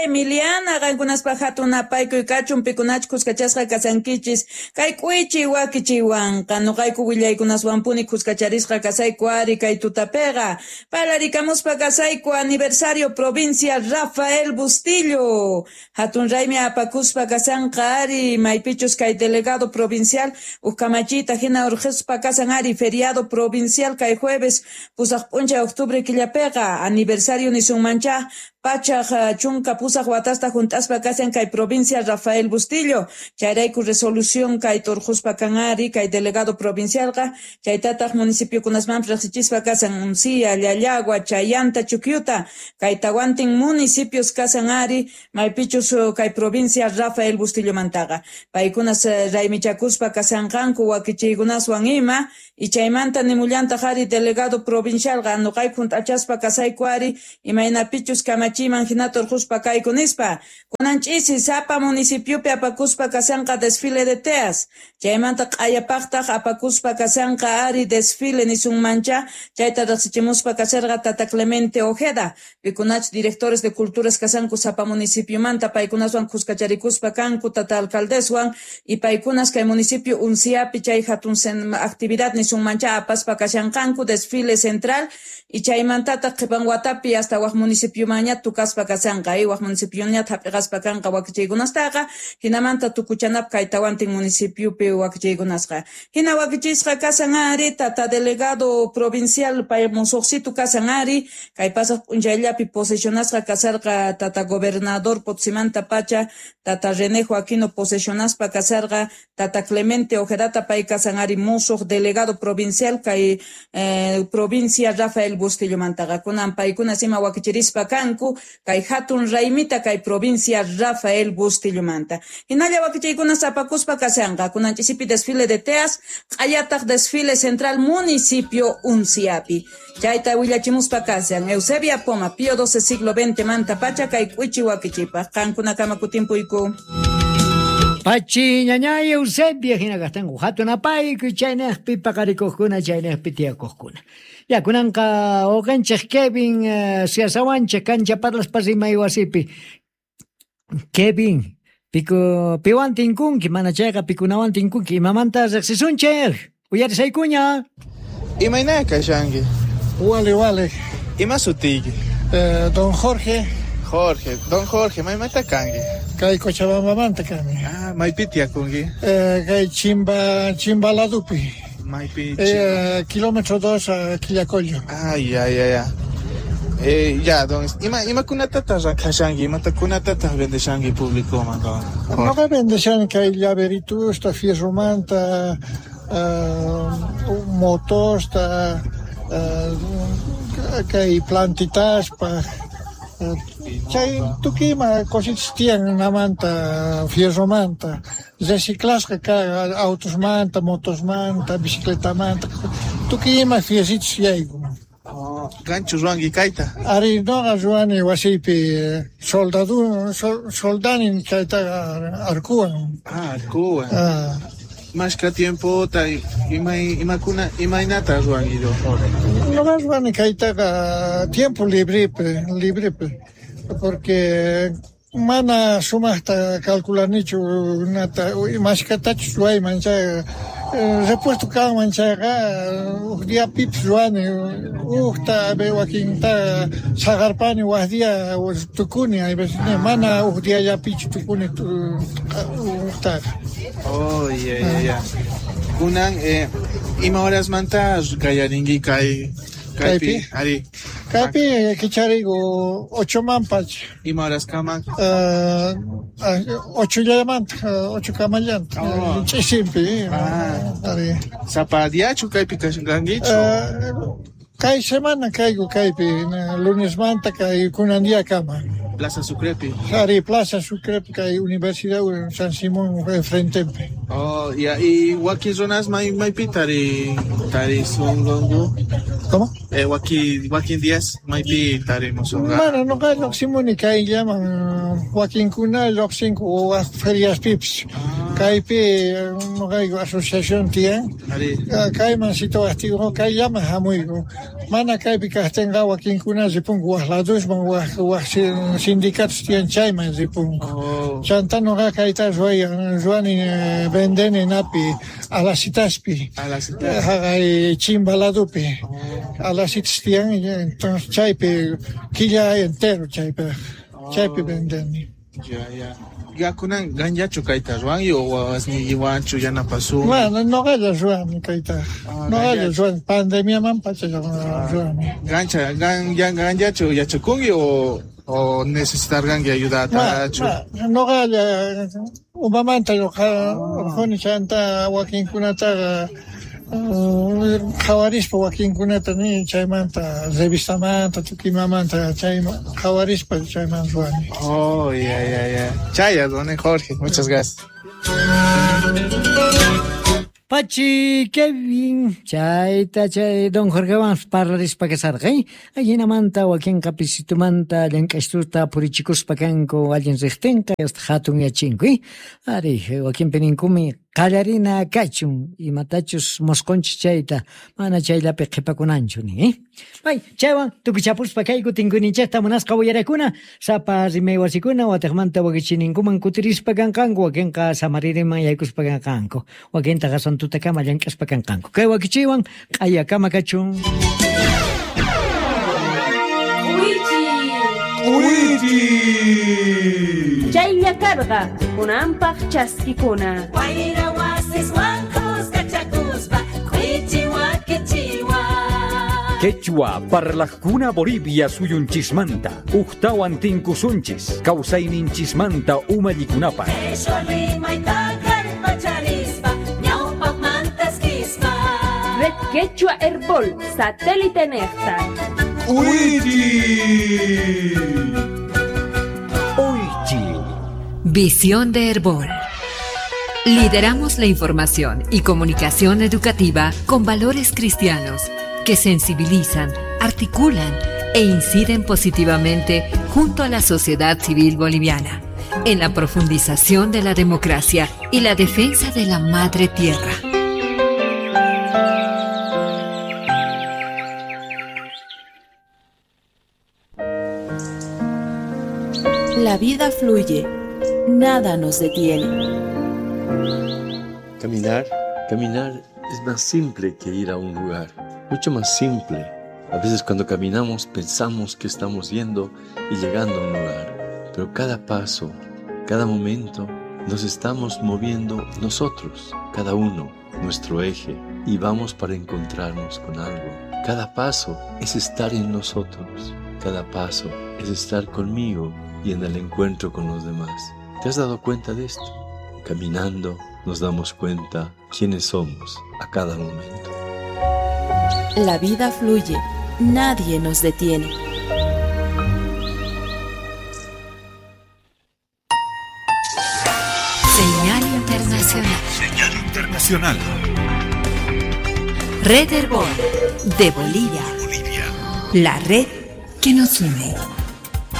Emiliana qankunaspa hatun apaykuy kachun pikunachkus kachasqa kasankichis kay k'uychi wakichiwanqa nuqayku willaykunaswanpuni kuskacharisqa kasayku ari kay tutapiqa palarikamuspa kasayku aniversario provincia Rafael Bustillo hatun raymi apakuspa kasanqa ari maypichus kay delegado provincial Ukamachita hina urqispa kasan ari feriado provincial kay jueves pusaq p'uncha octubre killapiqa aniversario nisunmancha Pachaq chunka pusaq watasta juntaspa kasan kay provincia Rafael Bustillo chayrayku resolución kay turquspa kan ari kay delegado provincialqa chaytataq municipiokunasmanpas riqsichispa kasan Uncia, Llallagua, Chayanta, Chuquiuta kay tawantin municipios kasan ari maypichus kay provincia Rafael Bustillo mantaqa paykunas raymichakuspa kasanqanku wakichiykunaswan ima y chaymanta nimullantaq ari delegado provincialqa nuqayku hunt'achaspa kasayku ari imaynapichus kamachiman hinatur huspa kayku nispa kunanch'isi sapa municipiopi apakuspa kasanqa desfile de teas chaymanta q'ayapaqtaq apakuspa kasanqa ari desfile nisunmancha chayta riqsichimuspa kasarqa Tata Clemente Ojeda pikunach directores de culturas kasanku sapa municipiomanta paykunaswan kuskacharikuspa kanku Tata alcaldeswan y paykunas kay municipio Unciapi chay hatun actividad nisunmancha apaspa kashanqanku desfile central y chaymantataq qhipan watapi hasta waq municipio maña tukaspa kasanqa y waq municipio ña thapiqaspa kanqa wakichiykunastaqa hinamanta tukuchanap kay tawantin municipiopi wakichiykunasqa hina wakichisqa kasan ari Tata delegado provincial pay musuqsitu kasan ari kay pasaq p'unchayllapi posesionasqa kasarqa Tata gobernador Potsimanta pacha Tata René Joaquino posesionaspa kasarqa Tata Clemente Ojedata pay kasan ari musuq delegado provincial kay provincia Rafael Bustillo mantaqa kunan paykunas ima wakichirispa kanku kay hatun raymita kay provincia Rafael Bustillo manta hinalla wakichaykunas apakuspa kasanqa kunanchisipi desfile de teas q'ayataq desfile central municipio Unciapi chayta willachimuspa kasan Eusebia Poma Pío XII siglo XX manta pacha kay k'uychi wakichipaq qankunakama kutimpuyku Pachi ñañay Eusebia hina gastanku hatunapayku chaynaqpi paqarikuqkuna chaynaqpi tiyakuqkuna kunanqa oqanchaq Kevin siyasawanchaq kancha parlaspa rimay wasipi Kevin piwan tinkunki mana chayqa pikunawan tinkunki imamanta riqsisunchaq uyarisaykuña Imayna kashanki Wale ima sutiyki Don Jorge maymanta kanki kay Cochabambamanta kani maypi tiyakunki kay Chimbaladupi maypi kilómetro 2 a Quillacollo ya don ima kunatata kashanki imata kunatata vendeshanki público manga no que vendeshan kay llaveritus ta fierromanta motos ta kay plantitas pa chay tukima cositas tienen namanta fierromanta reciclasqa ka autos manta motos manta bicicleta manta tukima fierritos yayku gancho ruanki kayta ari noqa ruani wasipi soldanin kayta arkuwan Mashka tiempo imaynata ruanki do noqa ruani kaytaqa tiempo libre porque mana sumaqta calcularnichu nata mashkatachus ruayman chay repuesto kanman chayqa uq dia pipas ruani uqta wakinta sagarpani waq dia tukuni hay veces mana uq diallapichu tukuni uqtaqa ya kunan ima horas manta qallarinki kaypi ari kaypi kichariku 8 mampach ima horas kaman 8 llamanta 8 kamallanta ch'isimpi ari zapadiachu kaypi kashankichu kay semana kayku kaypi lunes manta kay kunan dia kama Plaza Sucrepi. Ari Plaza Sucrepi kay Universidad San Simón frentempe. Y waki zonas maypi tari songongu. ¿Cómo? Waki 10 maypi tari musonga. Bueno, no kay Simón kay llaman Joaquín Kuna Loxinco o ferias pips. Kaypi no kayku asociación tiyan. Kayman situastigo kay llama hamuyku. Mana kaypi kastenga wakinkuna zipun wahladusman wah sindicatos tiyan chayman zipun. Chantano kayta Joani vendene napi alasitaspi. Hagay chimbaladupi. Alasitas tiyan entonces chaypi quilla entero chaypi vendene. Ya kunan ganyachu kaita ruan yo wasni iwanchu yana pasu. Bueno, no gaya ruan kaita. No gaya ruan pandemia man pacha ruan. Ganyachu ya chukungi o necesitar gangi ayuda tachu. No gaya umamanta yo khoni chanta wakin kunata Jawarispa wakinkunata ni chaymanta revistamanta tukimamanta chayma jawarispa chayman ruani. Oh, ya. Chaya, don Jorge, muchas gracias. Pachi, Kevin, chayta chay don Jorge vamos parlarispa kasarqay. Allina manta wakin kapisitumanta llank'ashtuta purichikuspa kanku allin riqtinqa hasta hatun yachinkuy. Ari, wakin peninkumi qallarina kachun imatachus mosqonchis chayta mana chayllapi qhipakunanchu ni. Pay, chaywan tukuchapuspa kayku tinkuninchaqta munasqa willarakuna sapa rimay wasikuna wataqmanta wakichininkuman kutirispa kanqanku wakinqa samaririman yaykuspa kanqanku wakintaqa santutakama llank'aspa kanqanku kay wakichiwan q'ayakama kachun. Chaylla karqa kunanpaq chaskikuna. Wayra wasis wankos kachakuspa kwichiwa kichiwa. Quechua parlaqkuna Bolivia suyunchismanta uqtawan tinkusunchis kawsayninchismanta umallikunapa. Esho rimayta karpacharispa ñawpaq mantaskispa. Red Quechua Herbol satélite Nectar. Visión de Herbol. Lideramos la información y comunicación educativa con valores cristianos que sensibilizan, articulan e inciden positivamente junto a la sociedad civil boliviana en la profundización de la democracia y la defensa de la madre tierra. La vida fluye, nada nos detiene. Caminar es más simple que ir a un lugar, mucho más simple. A veces cuando caminamos pensamos que estamos yendo y llegando a un lugar, pero cada paso, cada momento, nos estamos moviendo nosotros, cada uno, nuestro eje, y vamos para encontrarnos con algo. Cada paso es estar en nosotros, cada paso es estar conmigo y en el encuentro con los demás. ¿Te has dado cuenta de esto? Caminando nos damos cuenta quiénes somos a cada momento. La vida fluye, nadie nos detiene. Señal internacional. Señal internacional. Red Herbol de Bolivia. La red que nos une.